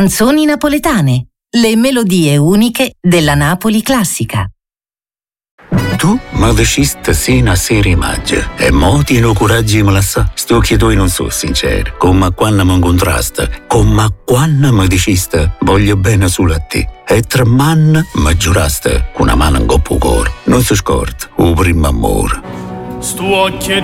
Canzoni napoletane, le melodie uniche della Napoli classica. Tu mi deciste sino a sera maggio e mo ti no coraggio di me la sa. Sto che tu non so sincero, come quando mi incontrasta, come quando mi diciste voglio bene solo a te. E tre manne mi giuraste con una mano in coppo cuore. Non si scorda, il primo amore. Sto occhio